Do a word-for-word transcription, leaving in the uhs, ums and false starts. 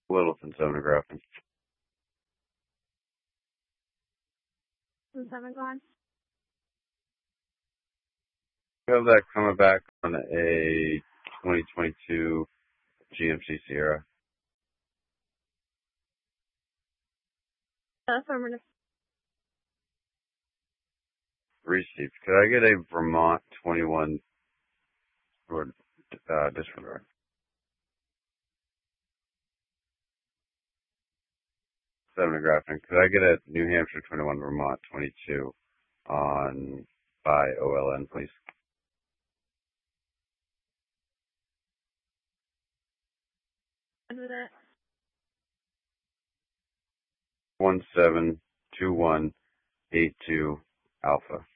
Littleton sonography. seven gone. We have that coming back on a twenty twenty-two G M C Sierra. Affirmative. Received. Could I get a Vermont twenty-one or uh, disregard? Sonography. Could I get a New Hampshire twenty-one, Vermont twenty-two on by O L N, please? Under that. One seven two one eight two Alpha.